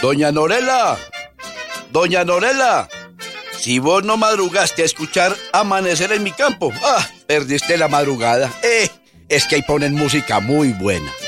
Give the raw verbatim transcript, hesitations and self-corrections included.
Doña Norela, doña Norela, si vos no madrugaste a escuchar Amanecer en mi campo, ah, perdiste la madrugada. Eh, es que ahí ponen música muy buena.